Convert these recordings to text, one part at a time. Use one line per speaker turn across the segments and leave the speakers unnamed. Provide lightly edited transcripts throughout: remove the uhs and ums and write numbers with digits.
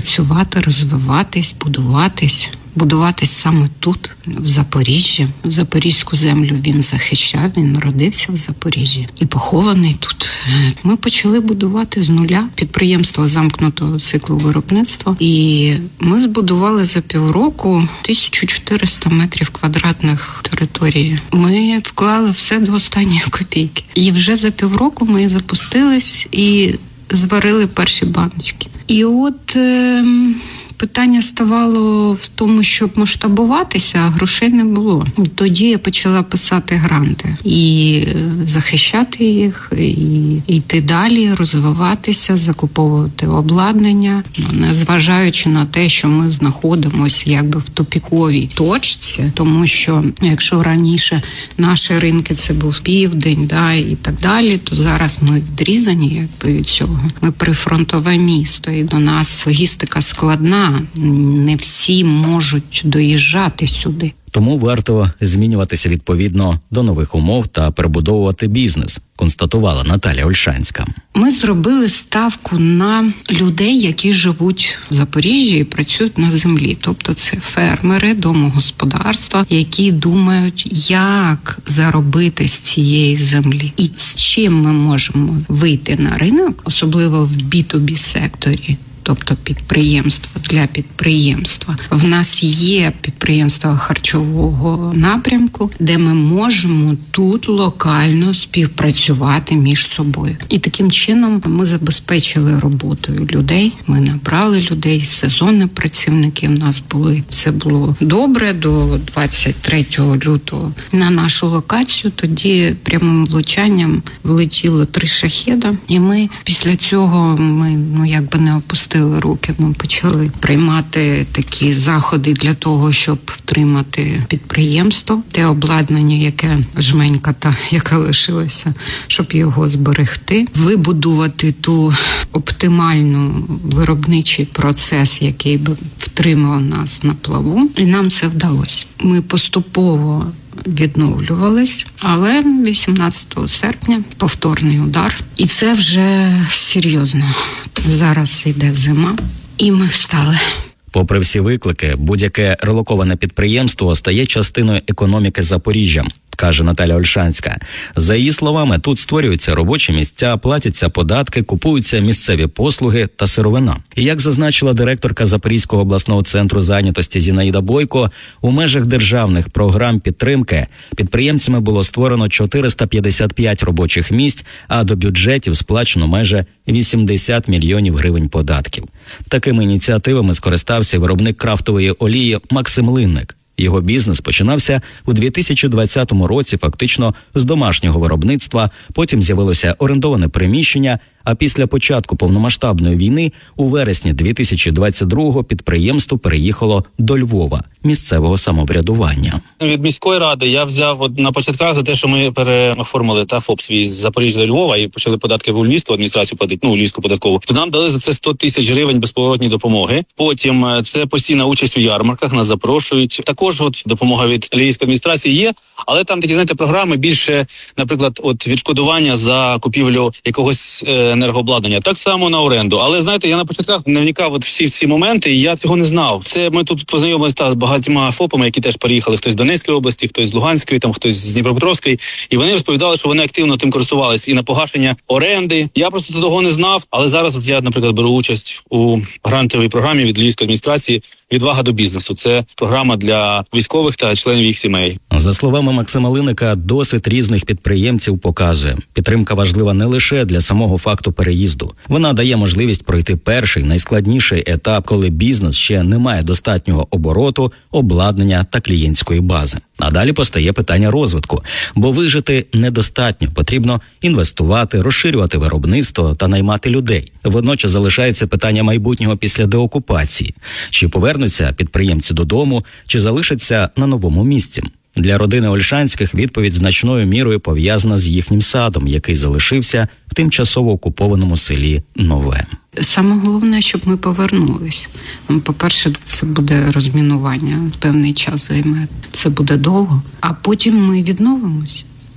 працювати, розвиватись, будуватись саме тут, в Запоріжжі. Запорізьку землю він захищав, він народився в Запоріжжі і похований тут. Ми почали будувати з нуля підприємство замкнутого циклу виробництва, і ми збудували за півроку 1400 метрів квадратних території. Ми вклали все до останньої копійки. І вже за півроку ми запустились і зварили перші баночки. І от питання ставало в тому, щоб масштабуватися, а грошей не було. Тоді я почала писати гранти і захищати їх, і йти далі, розвиватися, закуповувати обладнання, незважаючи на те, що ми знаходимося якби в тупіковій точці, тому що якщо раніше наші ринки це був південь, і так далі, то зараз ми відрізані якби від цього. Ми прифронтове місто, і до нас логістика складна. Не всі можуть доїжджати сюди.
Тому варто змінюватися відповідно до нових умов та перебудовувати бізнес, констатувала Наталя Ольшанська.
Ми зробили ставку на людей, які живуть в Запоріжжі і працюють на землі. Тобто це фермери, домогосподарства, які думають, як заробити з цієї землі. І з чим ми можемо вийти на ринок, особливо в B2B секторі. Тобто підприємство для підприємства. В нас є підприємства харчового напрямку, де ми можемо тут локально співпрацювати між собою. І таким чином ми забезпечили роботою людей. Ми набрали людей, сезонні працівники в нас були. Все було добре до 23 лютого. На нашу локацію тоді прямим влучанням влетіло 3 шахеда. І ми після цього якби не опустили руки. Ми почали приймати такі заходи для того, щоб втримати підприємство, те обладнання, яке жменька яка лишилася, щоб його зберегти, вибудувати ту оптимальну виробничий процес, який би втримав нас на плаву. І нам це вдалося. Ми поступово відновлювались, але 18 серпня повторний удар. І це вже серйозно. Зараз йде зима, і ми встали.
Попри всі виклики, будь-яке релоковане підприємство стає частиною економіки Запоріжжя, каже Наталя Ольшанська. За її словами, тут створюються робочі місця, платяться податки, купуються місцеві послуги та сировина. І як зазначила директорка Запорізького обласного центру зайнятості Зінаїда Бойко, у межах державних програм підтримки підприємцями було створено 455 робочих місць, а до бюджетів сплачено майже 80 мільйонів гривень податків. Такими ініціативами скористався виробник крафтової олії Максим Линник. Його бізнес починався у 2020 році фактично з домашнього виробництва, потім з'явилося орендоване приміщення, а після початку повномасштабної війни у вересні 2022-го підприємство переїхало до Львова, місцевого самоврядування.
Від міської ради я взяв на початках за те, що ми переоформили ФОП свій з Запоріжжя до Львова і почали податки в Львівську адміністрацію платити, Львівську податкову. То нам дали за це 100 тисяч гривень безповоротної допомоги. Потім це постійна участь у ярмарках, нас запрошують. Також допомога від Львівської адміністрації є, але там такі, програми більше, наприклад, відшкодування за купівлю якогось енергообладнання. Так само на оренду. Але, я на початках не вникав всі ці моменти, і я цього не знав. Це ми тут познайомилися з багатьма ФОПами, які теж переїхали. Хтось з Донецької області, хтось з Луганської, хтось з Дніпропетровської. І вони розповідали, що вони активно тим користувалися і на погашення оренди. Я просто того не знав, але зараз я, наприклад, беру участь у грантовій програмі від Львівської адміністрації «Відвага до бізнесу». Це програма для військових та членів їх сімей.
За словами Максима Линника, досвід різних підприємців показує, підтримка важлива не лише для самого факту переїзду. Вона дає можливість пройти перший, найскладніший етап, коли бізнес ще не має достатнього обороту, обладнання та клієнтської бази. А далі постає питання розвитку, бо вижити недостатньо, потрібно інвестувати, розширювати виробництво та наймати людей. Водночас залишається питання майбутнього після деокупації. Чи повернуться підприємці додому, чи залишаться на новому місці? Для родини Ольшанських відповідь значною мірою пов'язана з їхнім садом, який залишився в тимчасово окупованому селі Нове.
Саме головне, щоб ми повернулись. По-перше, це буде розмінування, певний час займе. Це буде довго, а потім ми відновимось.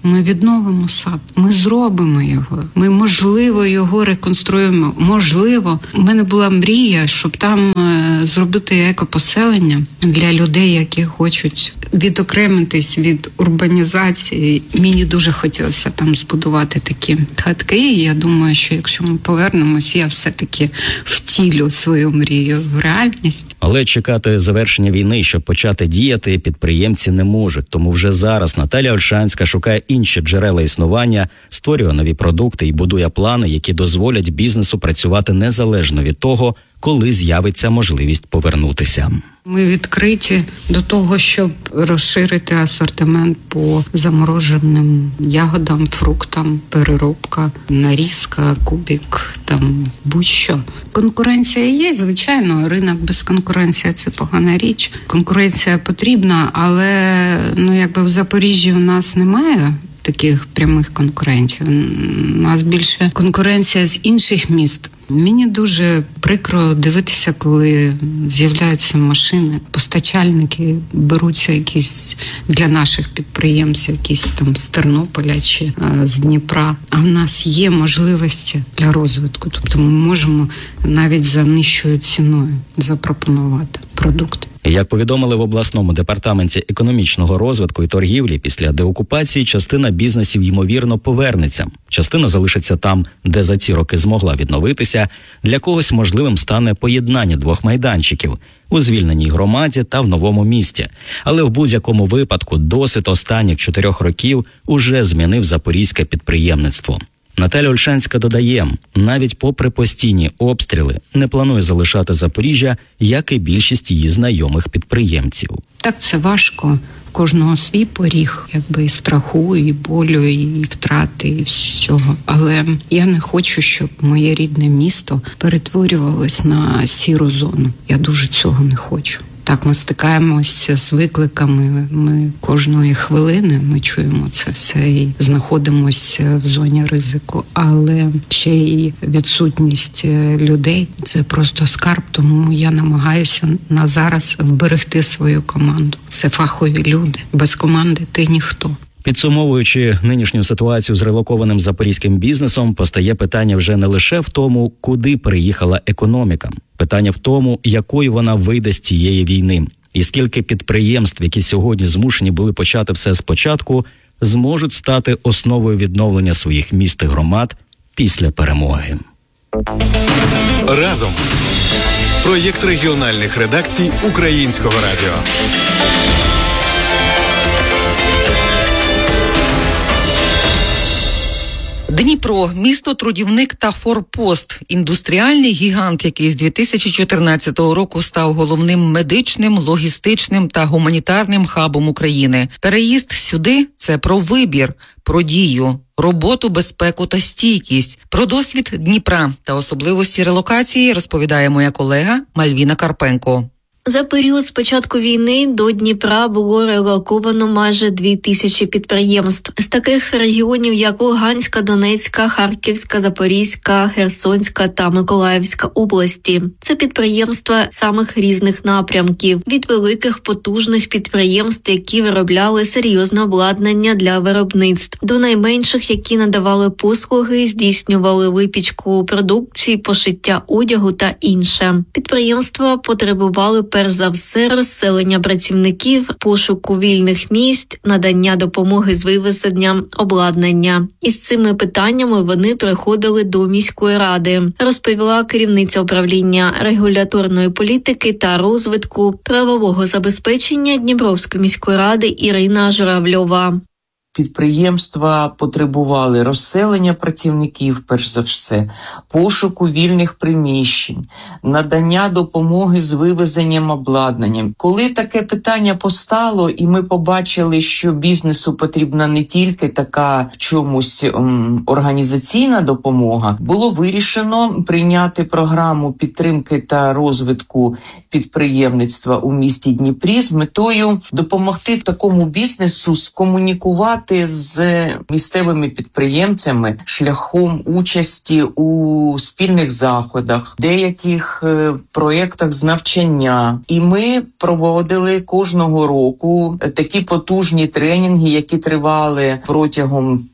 Ми відновимо сад, ми зробимо його, ми, можливо, його реконструюємо. Можливо, у мене була мрія, щоб там зробити екопоселення для людей, які хочуть відокремитись від урбанізації. Мені дуже хотілося там збудувати такі хатки, і я думаю, що якщо ми повернемось, я все-таки втілю свою мрію в реальність.
Але чекати завершення війни, щоб почати діяти, підприємці не можуть. Тому вже зараз Наталія Ольшанська шукає інші джерела існування, створює нові продукти і будує плани, які дозволять бізнесу працювати незалежно від того, коли з'явиться можливість повернутися.
Ми відкриті до того, щоб розширити асортимент по замороженим ягодам, фруктам, переробка, нарізка, кубик, там будь-що. Конкуренція є, звичайно, ринок без конкуренції – це погана річ. Конкуренція потрібна, але якби в Запоріжжі у нас немає таких прямих конкурентів. У нас більше конкуренція з інших міст. Мені дуже прикро дивитися, коли з'являються машини, постачальники беруться якісь для наших підприємців, якісь там з Тернополя чи з Дніпра. А в нас є можливості для розвитку. Тобто ми можемо навіть за нижчою ціною запропонувати продукти.
Як повідомили в обласному департаменті економічного розвитку і торгівлі, після деокупації частина бізнесів, ймовірно, повернеться. Частина залишиться там, де за ці роки змогла відновитися. Для когось можливим стане поєднання двох майданчиків – у звільненій громаді та в новому місті. Але в будь-якому випадку досвід останніх 4 років уже змінив запорізьке підприємництво. Наталя Ольшанська додає, навіть попри постійні обстріли, не планує залишати Запоріжжя, як і більшість її знайомих підприємців.
Так, це важко. Кожного свій поріг, якби і страху, і болю, і втрати, і всього. Але я не хочу, щоб моє рідне місто перетворювалось на сіру зону. Я дуже цього не хочу. Так, ми стикаємося з викликами, ми кожної хвилини ми чуємо це все і знаходимося в зоні ризику. Але ще й відсутність людей – це просто скарб, тому я намагаюся на зараз вберегти свою команду. Це фахові люди, без команди ти ніхто.
Підсумовуючи нинішню ситуацію з релокованим запорізьким бізнесом, постає питання вже не лише в тому, куди переїхала економіка. Питання в тому, якою вона вийде з цієї війни. І скільки підприємств, які сьогодні змушені були почати все спочатку, зможуть стати основою відновлення своїх міст і громад після перемоги.
Разом. Проєкт регіональних редакцій Українського радіо.
Дніпро – місто трудівник та форпост, індустріальний гігант, який з 2014 року став головним медичним, логістичним та гуманітарним хабом України. Переїзд сюди – це про вибір, про дію, роботу, безпеку та стійкість. Про досвід Дніпра та особливості релокації розповідає моя колега Мальвіна Карпенко.
За період з початку війни до Дніпра було релоковано майже 2000 підприємств. З таких регіонів, як Луганська, Донецька, Харківська, Запорізька, Херсонська та Миколаївська області. Це підприємства самих різних напрямків. Від великих потужних підприємств, які виробляли серйозне обладнання для виробництв, до найменших, які надавали послуги, здійснювали випічку продукції, пошиття одягу та інше. Підприємства потребували перш за все розселення працівників, пошуку вільних місць, надання допомоги з вивезенням обладнання. Із цими питаннями вони приходили до міської ради, розповіла керівниця управління регуляторної політики та розвитку правового забезпечення Дніпровської міської ради Ірина Журавльова.
Підприємства потребували розселення працівників, перш за все, пошуку вільних приміщень, надання допомоги з вивезенням обладнання. Коли таке питання постало, і ми побачили, що бізнесу потрібна не тільки така в чомусь організаційна допомога, було вирішено прийняти програму підтримки та розвитку підприємництва у місті Дніпрі з метою допомогти такому бізнесу скомунікувати співпрацювати з місцевими підприємцями шляхом участі у спільних заходах, деяких проєктах з навчання. І ми проводили кожного року такі потужні тренінги, які тривали протягом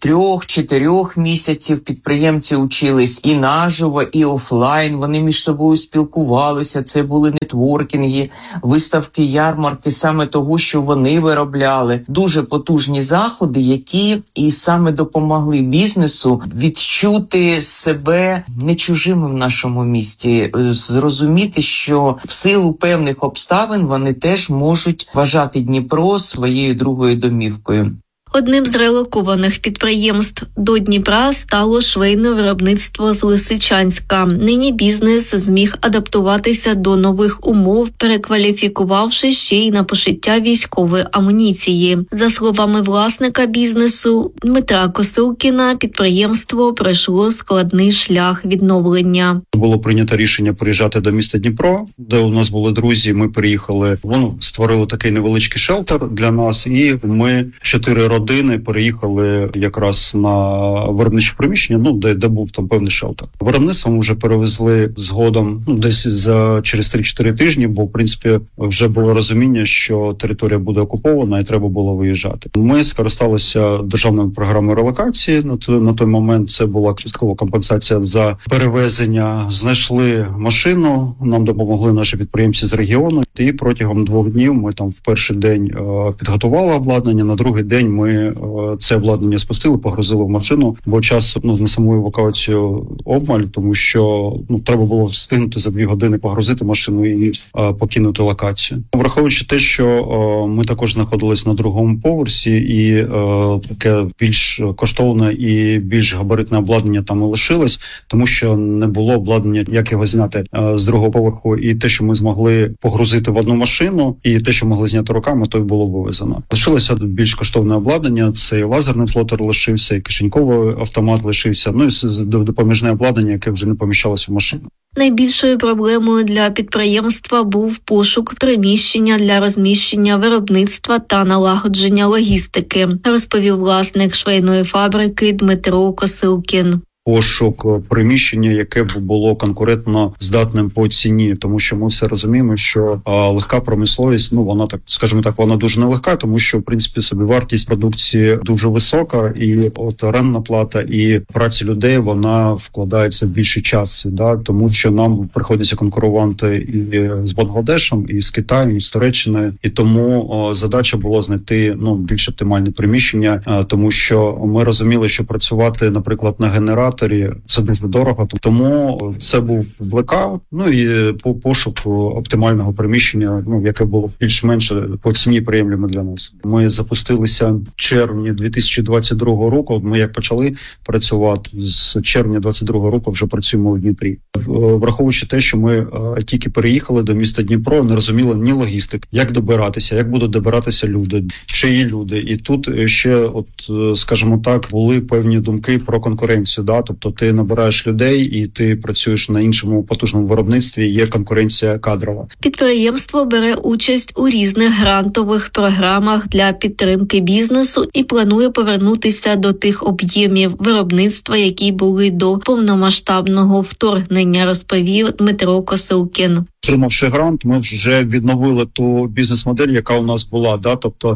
3-4 місяців. Підприємці учились і наживо, і офлайн. Вони між собою спілкувалися. Це були нетворкінги, виставки, ярмарки саме того, що вони виробляли. Дуже потужні заходи, які і саме допомогли бізнесу відчути себе не чужими в нашому місті, зрозуміти, що в силу певних обставин вони теж можуть вважати Дніпро своєю другою домівкою.
Одним з релокованих підприємств до Дніпра стало швейне виробництво з Лисичанська. Нині бізнес зміг адаптуватися до нових умов, перекваліфікувавши ще й на пошиття військової амуніції. За словами власника бізнесу Дмитра Косилкіна, підприємство пройшло складний шлях відновлення.
Було прийнято рішення приїжджати до міста Дніпро, де у нас були друзі, ми приїхали. Вони створили такий невеличкий шелтер для нас, і ми 4 родини переїхали якраз на виробниче приміщення, де був там певний шелтер. Виробництво ми вже перевезли згодом, десь через 3-4 тижні, бо в принципі вже було розуміння, що територія буде окупована і треба було виїжджати. Ми скористалися державною програмою релокації. На той момент це була часткова компенсація за перевезення. Знайшли машину, нам допомогли наші підприємці з регіону, і протягом 2 днів ми там в перший день підготували обладнання, на другий день ми це обладнання спустили, погрузили в машину, бо часу на саму евакуацію обмаль, тому що треба було встигнути за 2 години погрузити машину і покинути локацію. Враховуючи те, що ми також знаходились на 2-му поверсі, і таке більш коштовне і більш габаритне обладнання там і лишилось, тому що не було обладнання, як його зняти з 2-го поверху, і те, що ми змогли погрузити в одну машину, і те, що могли зняти руками, то й було вивезено. Лишилося більш коштовне обладнання, це і лазерний плотер лишився, і кишеньковий автомат лишився, і допоміжне обладнання, яке вже не поміщалося в машину.
Найбільшою проблемою для підприємства був пошук приміщення для розміщення виробництва та налагодження логістики, розповів власник швейної фабрики Дмитро Косилкін.
Пошук приміщення, яке б було конкурентно здатним по ціні, тому що ми все розуміємо, що легка промисловість, вона так, скажімо так, вона дуже нелегка, тому що в принципі собівартість продукції дуже висока, і от орендна плата і праця людей, вона вкладається в більший час, тому що нам приходиться конкурувати і з Бангладешем, і з Китаєм, і з Туреччиною, і тому задача була знайти більш оптимальне приміщення, тому що ми розуміли, що працювати, наприклад, на генераторі це дуже дорого, тому це був блекаут, і пошук оптимального приміщення, яке було більш-менш по ціні приємлемо для нас. Ми запустилися в червні 2022 року. Ми як почали працювати з червня 2022 року, вже працюємо у Дніпрі. Враховуючи те, що ми тільки переїхали до міста Дніпро, не розуміли ні логістик, як добиратися, як будуть добиратися люди, чиї люди. І тут ще, скажімо так, були певні думки про конкуренцію. Тобто ти набираєш людей і ти працюєш на іншому потужному виробництві, є конкуренція кадрова.
Підприємство бере участь у різних грантових програмах для підтримки бізнесу і планує повернутися до тих об'ємів виробництва, які були до повномасштабного вторгнення, розповів Дмитро Косилкін.
Отримавши грант, ми вже відновили ту бізнес-модель, яка у нас була. Тобто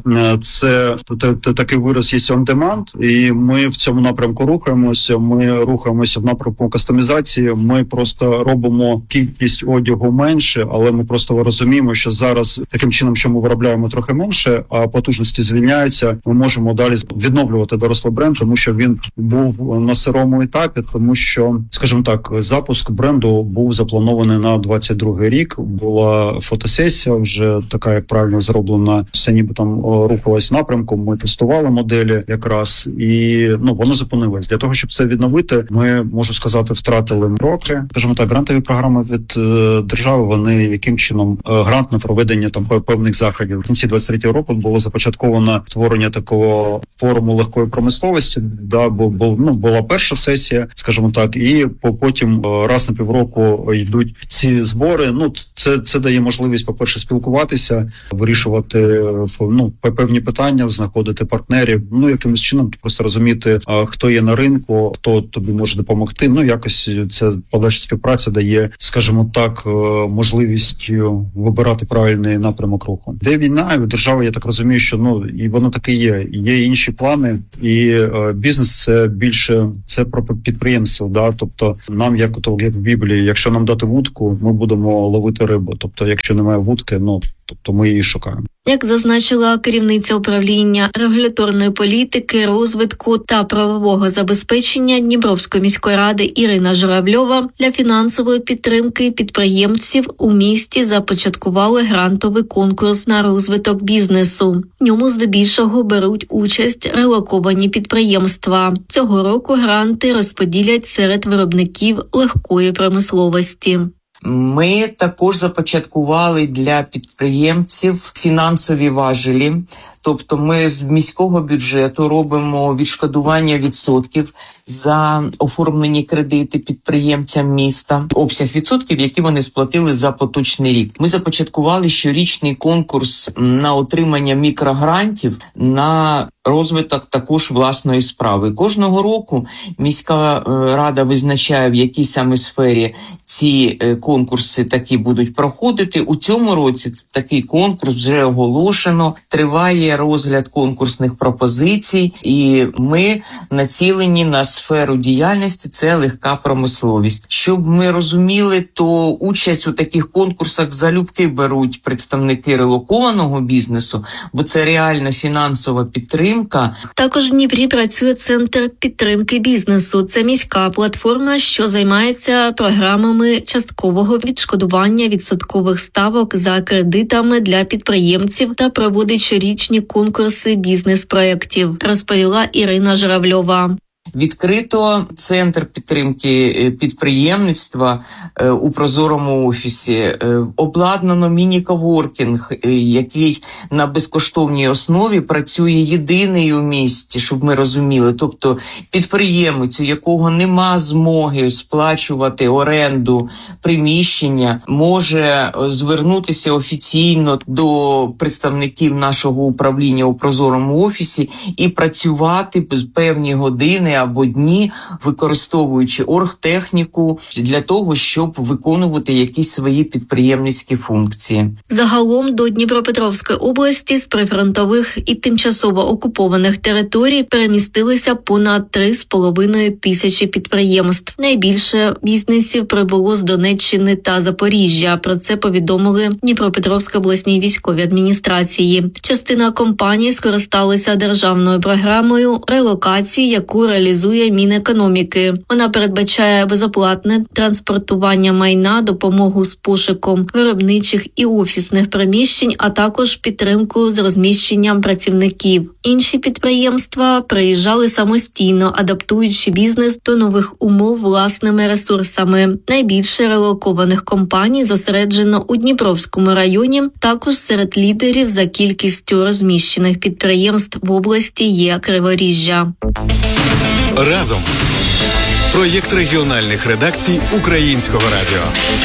це такий вираз є on demand, і ми в цьому напрямку рухаємося. Ми рухаємося в напрямку кастомізації. Ми просто робимо кількість одягу менше, але ми просто розуміємо, що зараз таким чином, що ми виробляємо трохи менше, а потужності звільняються. Ми можемо далі відновлювати дорослий бренд, тому що він був на сирому етапі, тому що, скажімо так, запуск бренду був запланований на 22-й рік. Була фотосесія, вже така, як правильно зроблена, все ніби там рухалось в напрямку. Ми тестували моделі якраз, і воно зупинилось. Для того, щоб це відновити, ми, можу сказати, втратили роки. Скажімо так, грантові програми від держави, вони яким чином грант на проведення там певних заходів. В кінці 23-го року було започатковано створення такого форуму легкої промисловості, бо була перша сесія, скажімо так, і потім раз на півроку йдуть ці збори. це дає можливість, по-перше, спілкуватися, вирішувати певні питання, знаходити партнерів, якимось чином просто розуміти, хто є на ринку, хто тобі може допомогти. Якось ця подальша співпраця дає, скажімо так, можливість вибирати правильний напрямок руху. Де війна, держава, я так розумію, що і воно таке є. Є інші плани, і бізнес це більше про підприємство. Да? Тобто нам, як в Біблії, якщо нам дати вудку, ми будемо ловити рибу. Тобто, якщо немає вудки, ми її шукаємо.
Як зазначила керівниця управління регуляторної політики, розвитку та правового забезпечення Дніпровської міської ради Ірина Журавльова, для фінансової підтримки підприємців у місті започаткували грантовий конкурс на розвиток бізнесу. В ньому здебільшого беруть участь релоковані підприємства. Цього року гранти розподілять серед виробників легкої промисловості.
Ми також започаткували для підприємців фінансові важелі. Тобто ми з міського бюджету робимо відшкодування відсотків за оформлені кредити підприємцям міста, обсяг відсотків, які вони сплатили за поточний рік. Ми започаткували щорічний конкурс на отримання мікрогрантів на розвиток також власної справи. Кожного року міська рада визначає, в якій саме сфері ці конкурси такі будуть проходити. У цьому році такий конкурс вже оголошено, триває розгляд конкурсних пропозицій, і ми націлені на сферу діяльності – це легка промисловість. Щоб ми розуміли, то участь у таких конкурсах залюбки беруть представники релокованого бізнесу, бо це реальна фінансова підтримка.
Також в Дніпрі працює Центр підтримки бізнесу. Це міська платформа, що займається програмами часткового відшкодування відсоткових ставок за кредитами для підприємців та проводить щорічні конкурси бізнес-проєктів, розповіла Ірина Журавльова.
Відкрито Центр підтримки підприємництва у Прозорому офісі. Обладнано міні-коворкінг, який на безкоштовній основі працює єдиний у місті, щоб ми розуміли. Тобто підприємець, у якого нема змоги сплачувати оренду приміщення, може звернутися офіційно до представників нашого управління у Прозорому офісі і працювати з певні години або дні, використовуючи оргтехніку для того, щоб виконувати якісь свої підприємницькі функції.
Загалом до Дніпропетровської області з прифронтових і тимчасово окупованих територій перемістилися понад 3,5 тисячі підприємств. Найбільше бізнесів прибуло з Донеччини та Запоріжжя. Про це повідомили Дніпропетровській обласній військовій адміністрації. Частина компаній скористалися державною програмою релокації, яку реалізує Мінекономіки. Вона передбачає безоплатне транспортування майна, допомогу з пошуком виробничих і офісних приміщень, а також підтримку з розміщенням працівників. Інші підприємства приїжджали самостійно, адаптуючи бізнес до нових умов власними ресурсами. Найбільше релокованих компаній зосереджено у Дніпровському районі. Також серед лідерів за кількістю розміщених підприємств в області є Криворіжжя.
Разом. Проєкт регіональних редакцій Українського радіо.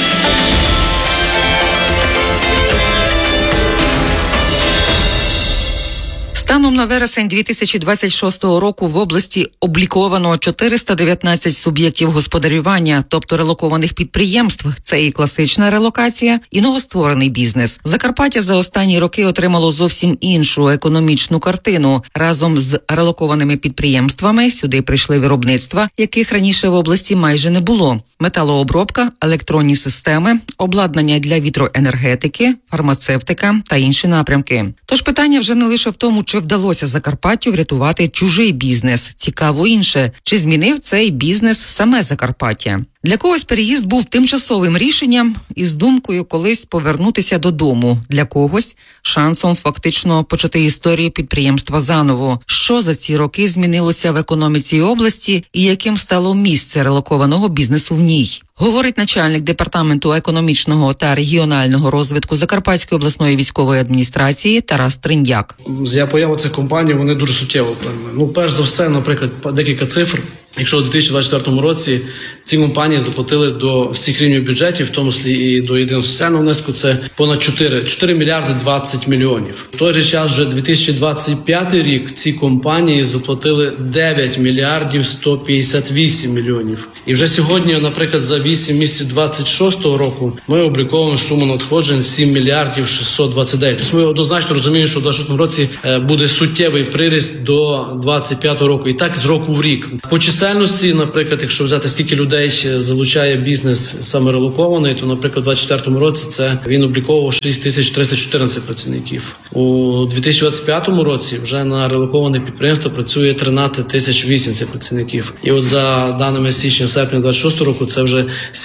Станом на вересень 2026 року в області обліковано 419 суб'єктів господарювання, тобто релокованих підприємств. Це і класична релокація, і новостворений бізнес. Закарпаття за останні роки отримало зовсім іншу економічну картину. Разом з релокованими підприємствами сюди прийшли виробництва, яких раніше в області майже не було. Металообробка, електронні системи, обладнання для вітроенергетики, фармацевтика та інші напрямки. Тож питання вже не лише в тому, чи вдалося Закарпаттю врятувати чужий бізнес. Цікаво інше, чи змінив цей бізнес саме Закарпаття. Для когось переїзд був тимчасовим рішенням із думкою колись повернутися додому. Для когось шансом фактично почати історію підприємства заново. Що за ці роки змінилося в економіці області і яким стало місце релокованого бізнесу в ній? Говорить начальник департаменту економічного та регіонального розвитку Закарпатської обласної військової адміністрації Тарас Триндяк.
З появи цих компаній вони дуже суттєво вплинули. Перш за все, наприклад, декілька цифр. Якщо у 2024 році Ці компанії заплатили до всіх рівнів бюджетів, в тому числі і до єдиного соціального внеску, це понад 4 мільярди 20 мільйонів. В той же час вже 2025 рік ці компанії заплатили 9 мільярдів 158 мільйонів. І вже сьогодні, наприклад, за 8 місяців 26 року ми обліковуємо суму надходжень 7 мільярдів 629. Тобто ми однозначно розуміємо, що в 26 році буде суттєвий приріст до 25 року. І так з року в рік. По чисельності, наприклад, якщо взяти скільки людей залучає бізнес саме релокований, то, наприклад, у 2024 році це він обліковував 6314 працівників. У 2025 році вже на релоковане підприємство працює 13080 працівників. І от за даними січня-серпня 2026 року це вже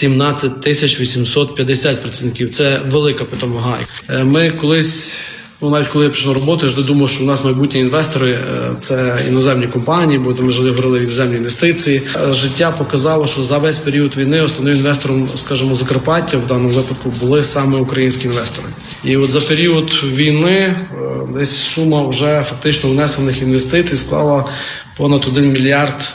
17850 працівників. Це велика питома гайка. Ми колись... навіть коли я пішов на роботу, я ж думав, що в нас майбутні інвестори – це іноземні компанії, бо ми вже говорили іноземні інвестиції. Життя показало, що за весь період війни основним інвестором, скажімо, Закарпаття в даному випадку були саме українські інвестори. І от за період війни десь сума вже фактично внесених інвестицій склала понад $1 мільярд,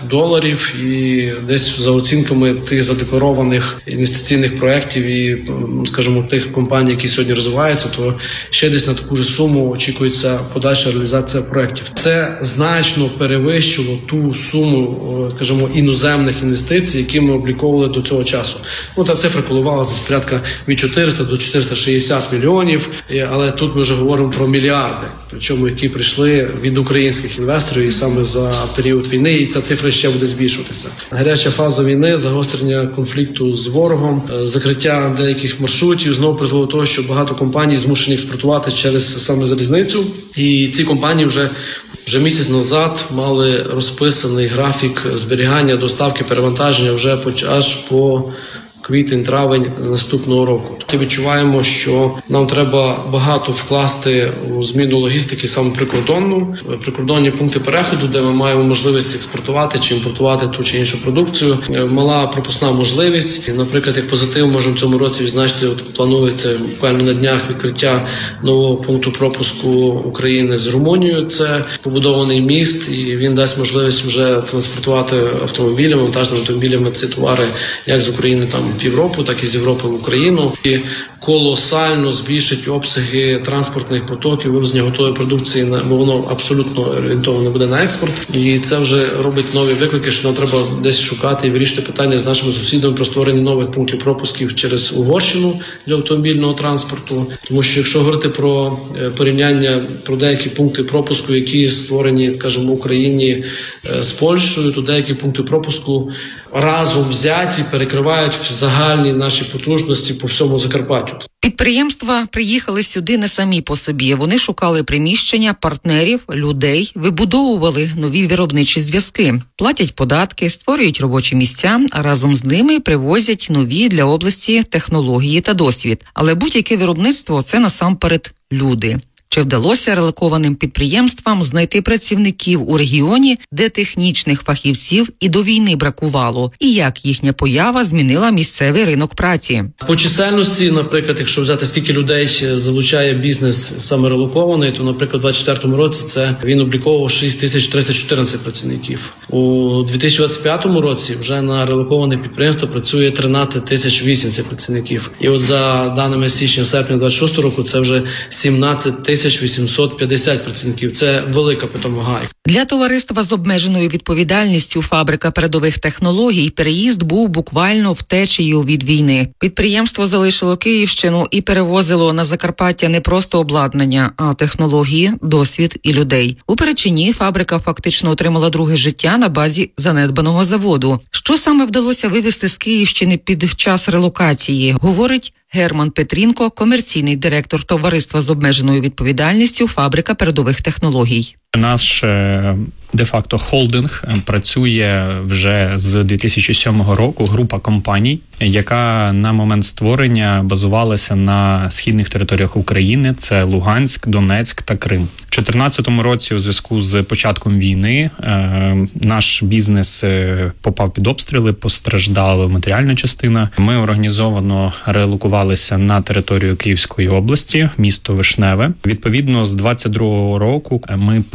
і десь за оцінками тих задекларованих інвестиційних проєктів і, скажімо, тих компаній, які сьогодні розвиваються, то ще десь на таку ж суму очікується подальша реалізація проєктів. Це значно перевищило ту суму, скажімо, іноземних інвестицій, які ми обліковували до цього часу. Ця цифра коливалася з порядка від 400 до 460 мільйонів, але тут ми вже говоримо про мільярди, причому які прийшли від українських інвесторів і саме за період війни, і ця цифра ще буде збільшуватися. Гаряча фаза війни, загострення конфлікту з ворогом, закриття деяких маршрутів знову призвело до того, що багато компаній змушені експортувати через саме залізницю. І ці компанії вже місяць назад мали розписаний графік зберігання, доставки, перевантаження вже аж по квітень-травень наступного року. Тобто відчуваємо, що нам треба багато вкласти у зміну логістики саме прикордонну, прикордонні пункти переходу, де ми маємо можливість експортувати чи імпортувати ту чи іншу продукцію. Мала пропускна можливість. Наприклад, як позитив можемо в цьому році відзначити, планується буквально на днях відкриття нового пункту пропуску України з Румунією. Це побудований міст, і він дасть можливість вже транспортувати автомобілями, вантажними автомобілями ці товари як з України там в Європу, так і з Європи в Україну. І колосально збільшить обсяги транспортних потоків, вивезення готової продукції, бо воно абсолютно орієнтовано буде на експорт. І це вже робить нові виклики, що нам треба десь шукати і вирішити питання з нашими сусідами про створення нових пунктів пропусків через Угорщину для автомобільного транспорту. Тому що якщо говорити про порівняння про деякі пункти пропуску, які створені, скажімо, в Україні з Польщею, то деякі пункти пропуску разом взяті перекривають в загальні наші потужності по всьому Закарпаттю.
Підприємства приїхали сюди не самі по собі. Вони шукали приміщення, партнерів, людей, вибудовували нові виробничі зв'язки, платять податки, створюють робочі місця, а разом з ними привозять нові для області технології та досвід. Але будь-яке виробництво – це насамперед люди. Чи вдалося релокованим підприємствам знайти працівників у регіоні, де технічних фахівців і до війни бракувало? І як їхня поява змінила місцевий ринок праці?
По чисельності, наприклад, якщо взяти скільки людей залучає бізнес саме релокований, то, наприклад, у 2024 році це він обліковував 6314 працівників. У 2025 році вже на релоковане підприємство працює 13080 працівників. І от за даними січня-серпня 2026 року це вже 17850 працівників. Це велика питома гайка.
Для товариства з обмеженою відповідальністю «Фабрика передових технологій» переїзд був буквально втечею від війни. Підприємство залишило Київщину і перевозило на Закарпаття не просто обладнання, а технології, досвід і людей. У Перечині фабрика фактично отримала друге життя на базі занедбаного заводу. Що саме вдалося вивезти з Київщини під час релокації, говорить Герман Петрінко, комерційний директор товариства з обмеженою відповідальністю «Фабрика передових технологій».
Наш де-факто холдинг працює вже з 2007 року, група компаній, яка на момент створення базувалася на східних територіях України, це Луганськ, Донецьк та Крим. У 2014 році у зв'язку з початком війни наш бізнес попав під обстріли, постраждала матеріальна частина. Ми організовано релокувалися на територію Київської області, місто Вишневе. Відповідно, з 2022 року ми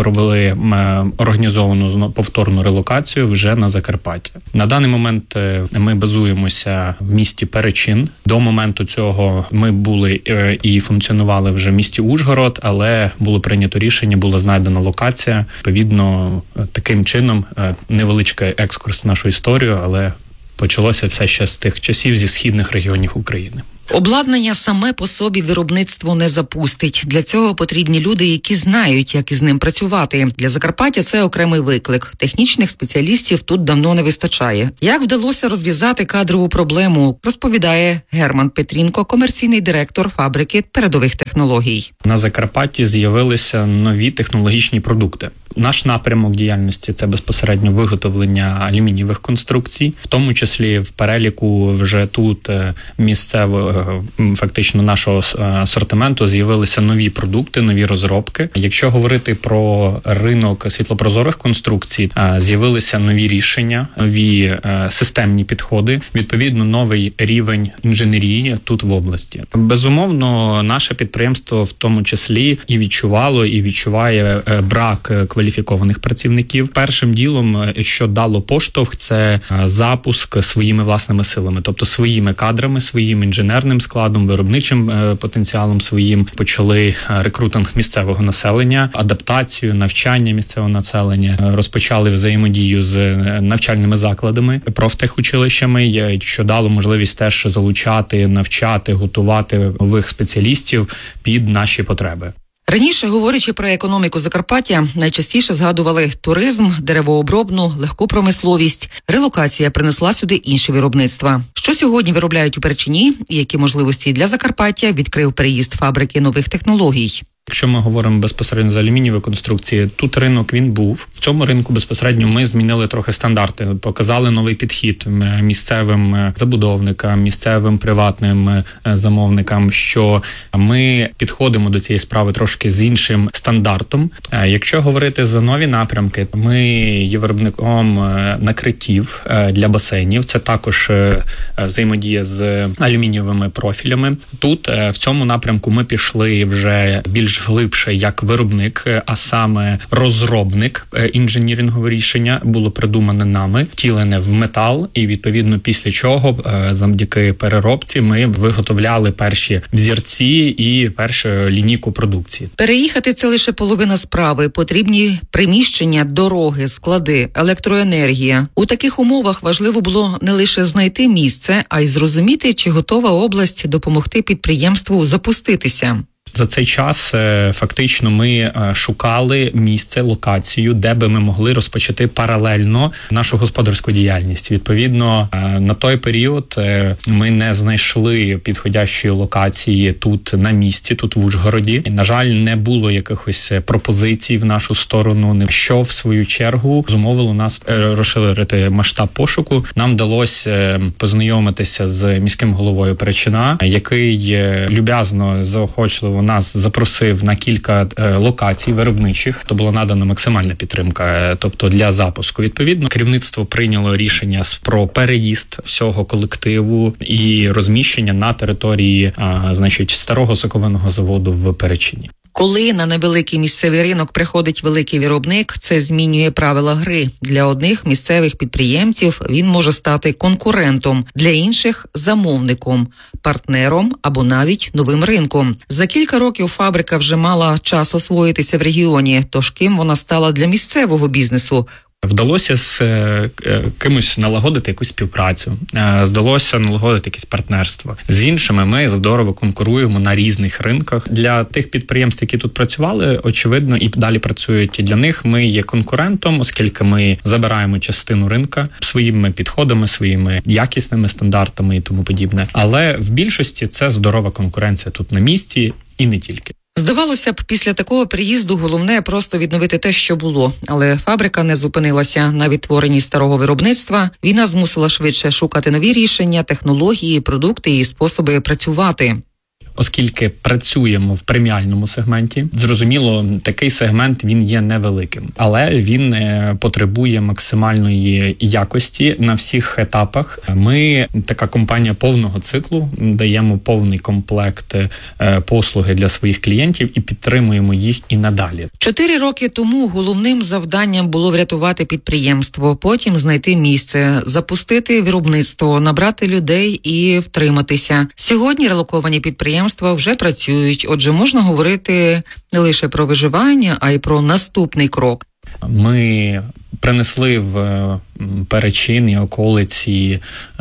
провели організовану повторну релокацію вже на Закарпаття. На даний момент ми базуємося в місті Перечин. До моменту цього ми були і функціонували вже в місті Ужгород, але було прийнято рішення, була знайдена локація. Відповідно, таким чином невеличкий екскурс в нашу історію, але почалося все ще з тих часів зі східних регіонів України.
Обладнання саме по собі виробництво не запустить. Для цього потрібні люди, які знають, як із ним працювати. Для Закарпаття це окремий виклик. Технічних спеціалістів тут давно не вистачає. Як вдалося розв'язати кадрову проблему, розповідає Герман Петрінко, комерційний директор фабрики передових технологій.
На Закарпатті з'явилися нові технологічні продукти. Наш напрямок діяльності – це безпосередньо виготовлення алюмінієвих конструкцій, в тому числі в переліку вже тут місцевого фактично нашого асортименту з'явилися нові продукти, нові розробки. Якщо говорити про ринок світлопрозорих конструкцій, з'явилися нові рішення, нові системні підходи, відповідно новий рівень інженерії тут в області. Безумовно, наше підприємство в тому числі і відчувало, і відчуває брак кваліфікованих працівників. Першим ділом, що дало поштовх, це запуск своїми власними силами, тобто своїми кадрами, своїм інженерним складом, виробничим потенціалом своїм. Почали рекрутинг місцевого населення, адаптацію, навчання місцевого населення, розпочали взаємодію з навчальними закладами, профтехучилищами, що дало можливість теж залучати, навчати, готувати нових спеціалістів під наші потреби.
Раніше, говорячи про економіку Закарпаття, найчастіше згадували туризм, деревообробну, легку промисловість. Релокація принесла сюди інші виробництва. Що сьогодні виробляють у Перечині і які можливості для Закарпаття відкрив переїзд фабрики нових технологій?
Якщо ми говоримо безпосередньо за алюмінієві конструкції, тут ринок він був. В цьому ринку безпосередньо ми змінили трохи стандарти, показали новий підхід місцевим забудовникам, місцевим приватним замовникам, що ми підходимо до цієї справи трошки з іншим стандартом. Якщо говорити за нові напрямки, ми є виробником накриттів для басейнів. Це також взаємодія з алюмінієвими профілями. Тут в цьому напрямку ми пішли вже більш глибше як виробник, а саме розробник інженірингового рішення було придумане нами, втілене в метал, і відповідно після чого завдяки переробці ми виготовляли перші взірці і першу лінійку продукції.
Переїхати – це лише половина справи. Потрібні приміщення, дороги, склади, електроенергія. У таких умовах важливо було не лише знайти місце, а й зрозуміти, чи готова область допомогти підприємству запуститися.
За цей час фактично ми шукали місце, локацію, де би ми могли розпочати паралельно нашу господарську діяльність. Відповідно, на той період ми не знайшли підходящої локації тут на місці, тут в Ужгороді. На жаль, не було якихось пропозицій в нашу сторону, що в свою чергу зумовило нас розширити масштаб пошуку. Нам вдалося познайомитися з міським головою Перечина, який люб'язно, заохочливо нас запросив на кілька локацій виробничих, то була надана максимальна підтримка, тобто для запуску. Відповідно, керівництво прийняло рішення про переїзд всього колективу і розміщення на території, старого соковинного заводу в Перечині.
Коли на невеликий місцевий ринок приходить великий виробник, це змінює правила гри. Для одних місцевих підприємців він може стати конкурентом, для інших – замовником, партнером або навіть новим ринком. За кілька років фабрика вже мала час освоїтися в регіоні, тож ким вона стала для місцевого бізнесу?
Вдалося з кимось налагодити якусь співпрацю, вдалося налагодити якесь партнерство. З іншими ми здорово конкуруємо на різних ринках. Для тих підприємств, які тут працювали, очевидно, і далі працюють. І для них ми є конкурентом, оскільки ми забираємо частину ринка своїми підходами, своїми якісними стандартами і тому подібне. Але в більшості це здорова конкуренція тут на місці і не тільки.
Здавалося б, після такого приїзду головне просто відновити те, що було. Але фабрика не зупинилася на відтворенні старого виробництва. Війна змусила швидше шукати нові рішення, технології, продукти і способи працювати.
Оскільки працюємо в преміальному сегменті, зрозуміло, такий сегмент він є невеликим, але він потребує максимальної якості на всіх етапах. Ми така компанія повного циклу, даємо повний комплект послуги для своїх клієнтів і підтримуємо їх і надалі.
4 роки тому головним завданням було врятувати підприємство, потім знайти місце, запустити виробництво, набрати людей і втриматися. Сьогодні релоковані підприємства вже працюють, отже, можна говорити не лише про виживання, а й про наступний крок.
Ми принесли в Перечин і околиці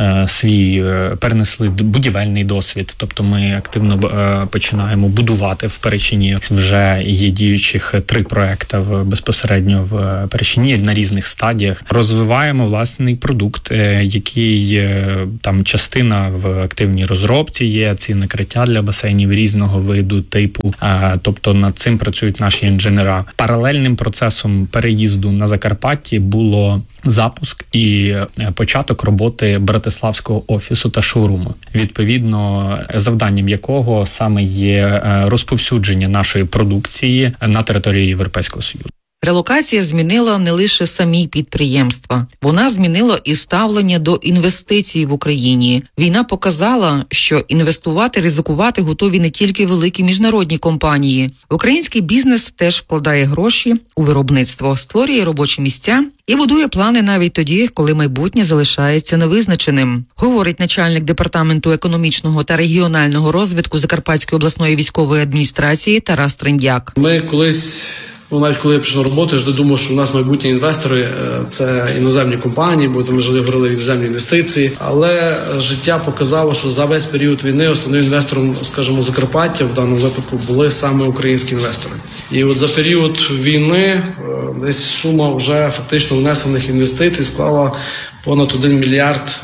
перенесли будівельний досвід. Тобто ми активно починаємо будувати в Перечині. Вже є діючих 3 проекти безпосередньо в Перечині на різних стадіях. Розвиваємо власний продукт, який там частина в активній розробці є, ці накриття для басейнів різного виду, типу. Тобто над цим працюють наші інженера. Паралельним процесом переїзду на Закарпатті було запуск і початок роботи Братиславського офісу та шоуруму, відповідно завданням якого саме є розповсюдження нашої продукції на території Європейського Союзу.
Релокація змінила не лише самі підприємства. Вона змінила і ставлення до інвестицій в Україні. Війна показала, що інвестувати, ризикувати готові не тільки великі міжнародні компанії. Український бізнес теж вкладає гроші у виробництво, створює робочі місця і будує плани навіть тоді, коли майбутнє залишається невизначеним. Говорить начальник департаменту економічного та регіонального розвитку Закарпатської обласної військової адміністрації Тарас Триндяк.
Ми колись... навіть коли я пішов на роботу, я ж думав, що в нас майбутні інвестори – це іноземні компанії, бо ми говорили іноземні інвестиції. Але життя показало, що за весь період війни основним інвестором, скажімо, Закарпаття в даному випадку були саме українські інвестори. І от за період війни десь сума вже фактично внесених інвестицій склала понад $1 мільярд,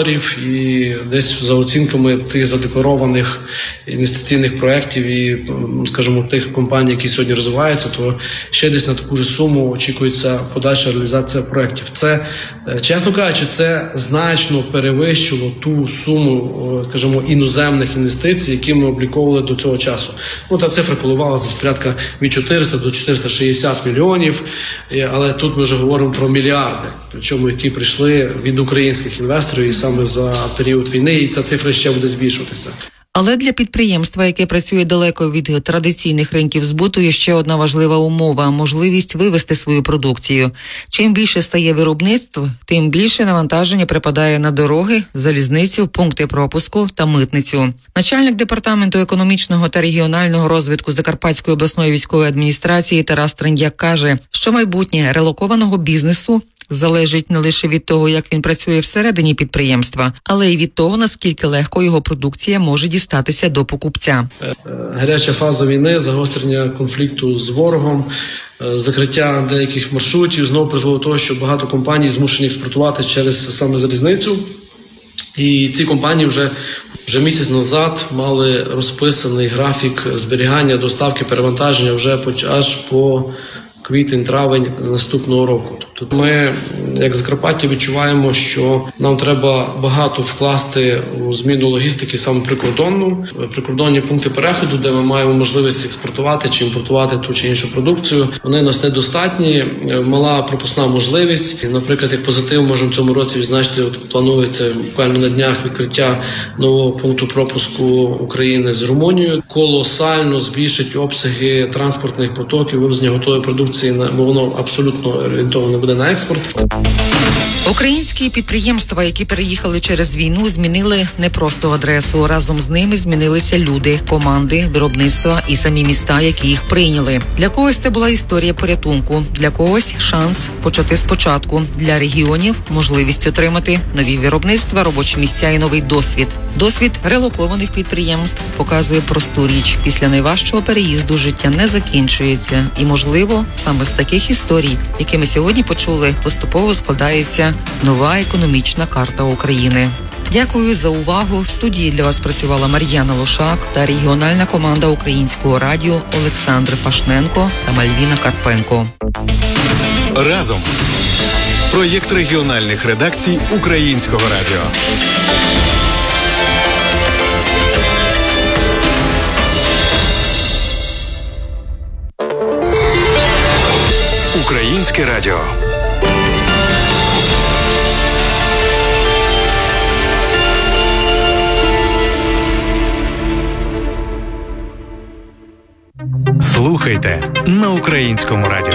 і десь за оцінками тих задекларованих інвестиційних проєктів і, скажімо, тих компаній, які сьогодні розвиваються, то ще десь на таку ж суму очікується подальша реалізація проєктів. Це, чесно кажучи, це значно перевищило ту суму, скажімо, іноземних інвестицій, які ми обліковували до цього часу. Ця цифра коливалася з порядка від 400 до 460 мільйонів, але тут ми вже говоримо про мільярди, причому які прийшли від українських інвесторів і саме за період війни, і ця цифра ще буде збільшуватися.
Але для підприємства, яке працює далеко від традиційних ринків збуту, є ще одна важлива умова – можливість вивести свою продукцію. Чим більше стає виробництв, тим більше навантаження припадає на дороги, залізницю, пункти пропуску та митницю. Начальник департаменту економічного та регіонального розвитку Закарпатської обласної військової адміністрації Тарас Триндяк каже, що майбутнє релокованого бізнесу залежить не лише від того, як він працює всередині підприємства, але й від того, наскільки легко його продукція може дістатися до покупця.
Гаряча фаза війни, загострення конфлікту з ворогом, закриття деяких маршрутів знову призвело до того, що багато компаній змушені експортувати через саме залізницю. І ці компанії вже місяць назад мали розписаний графік зберігання, доставки, перевантаження вже аж по квітень-травень наступного року. Тобто ми, як Закарпаття, відчуваємо, що нам треба багато вкласти у зміну логістики саме прикордонну. Прикордонні пункти переходу, де ми маємо можливість експортувати чи імпортувати ту чи іншу продукцію, вони у нас недостатні, мала пропускна можливість. Наприклад, як позитив можемо в цьому році відзначити, планується буквально на днях відкриття нового пункту пропуску України з Румунією. Колосально збільшить обсяги транспортних потоків, вивезення готової продукції, бо воно абсолютно орієнтовано буде на експорт.
Українські підприємства, які переїхали через війну, змінили не просто адресу. Разом з ними змінилися люди, команди, виробництва і самі міста, які їх прийняли. Для когось це була історія порятунку, для когось шанс почати спочатку. Для регіонів можливість отримати нові виробництва, робочі місця і новий досвід. Досвід релокованих підприємств показує просту річ. Після найважчого переїзду життя не закінчується. І, можливо, саме з таких історій, які ми сьогодні почули, поступово складається нова економічна карта України. Дякую за увагу. В студії для вас працювала Мар'яна Лошак та регіональна команда Українського радіо Олександр Пашненко та Мальвіна Карпенко.
Разом. Проєкт регіональних редакцій Українського радіо. Українське радіо. Слухайте на Українському радіо.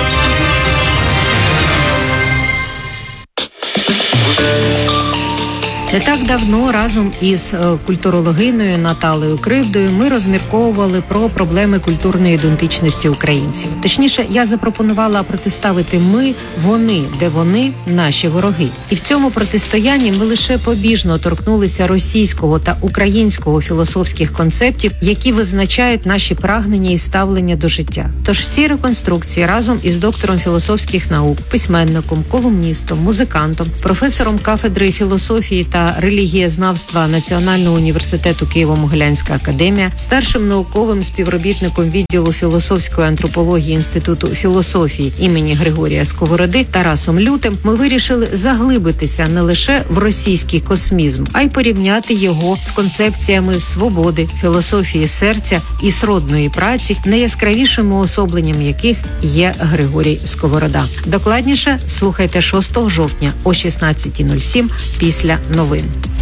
Не так давно разом із культурологиною Наталею Кривдою ми розмірковували про проблеми культурної ідентичності українців. Точніше, я запропонувала протиставити ми, вони, де вони, наші вороги. І в цьому протистоянні ми лише побіжно торкнулися російського та українського філософських концептів, які визначають наші прагнення і ставлення до життя. Тож в цій реконструкції разом із доктором філософських наук, письменником, колумністом, музикантом, професором кафедри філософії та релігієзнавства Національного університету Києво-Могилянська академія, старшим науковим співробітником відділу філософської антропології Інституту філософії імені Григорія Сковороди Тарасом Лютим ми вирішили заглибитися не лише в російський космізм, а й порівняти його з концепціями свободи, філософії серця і сродної праці, найяскравішим уособленням яких є Григорій Сковорода. Докладніше слухайте 6 жовтня о 16:07 після новин.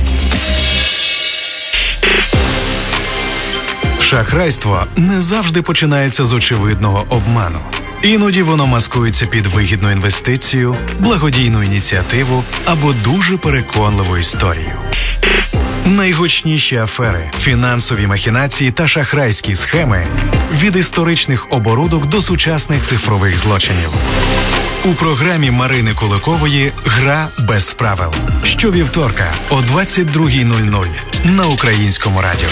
Шахрайство не завжди починається з очевидного обману. Іноді воно маскується під вигідну інвестицію, благодійну ініціативу або дуже переконливу історію. Найгучніші афери, фінансові махінації та шахрайські схеми від історичних оборудок до сучасних цифрових злочинів. У програмі Марини Куликової «Гра без правил» щовівторка о 22:00 на Українському радіо.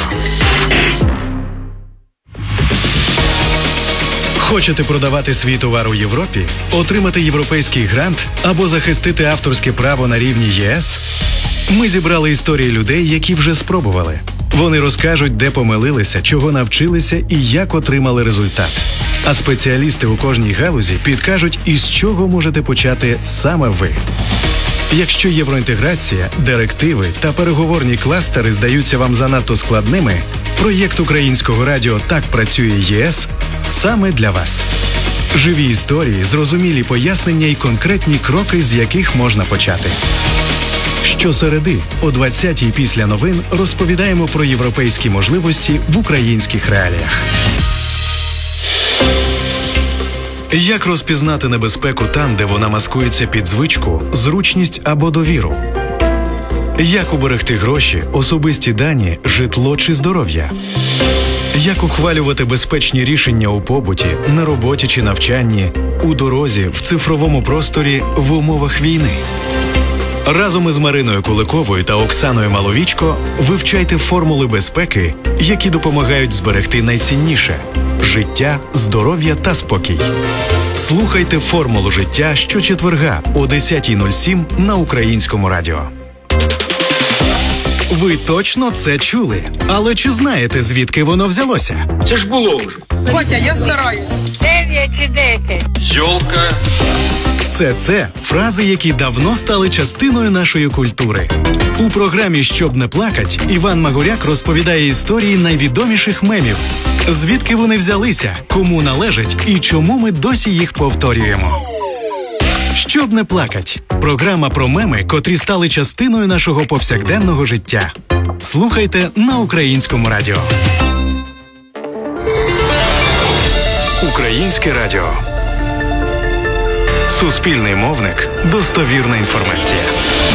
Хочете продавати свій товар у Європі, отримати європейський грант або захистити авторське право на рівні ЄС? Ми зібрали історії людей, які вже спробували. Вони розкажуть, де помилилися, чого навчилися і як отримали результат. А спеціалісти у кожній галузі підкажуть, із чого можете почати саме ви. Якщо євроінтеграція, директиви та переговорні кластери здаються вам занадто складними, проєкт Українського радіо «Так працює ЄС» саме для вас. Живі історії, зрозумілі пояснення і конкретні кроки, з яких можна почати. Щосереди о 20:00 після новин розповідаємо про європейські можливості в українських реаліях. Як розпізнати небезпеку там, де вона маскується під звичку, зручність або довіру? Як уберегти гроші, особисті дані, житло чи здоров'я? Як ухвалювати безпечні рішення у побуті, на роботі чи навчанні, у дорозі, в цифровому просторі, в умовах війни? Разом із Мариною Куликовою та Оксаною Маловічко вивчайте формули безпеки, які допомагають зберегти найцінніше – життя, здоров'я та спокій. Слухайте «Формулу життя» щочетверга о 10:07 на Українському радіо. Ви точно це чули? Але чи знаєте, звідки воно взялося?
Це ж було вже. Вася, я стараюсь.
9 чи 10.
Йолка.
Все це фрази, які давно стали частиною нашої культури. У програмі «Щоб не плакать» Іван Магуряк розповідає історії найвідоміших мемів. Звідки вони взялися, кому належать і чому ми досі їх повторюємо. «Щоб не плакать» – програма про меми, котрі стали частиною нашого повсякденного життя. Слухайте на Українському радіо. Українське радіо. Суспільний мовник. Достовірна інформація.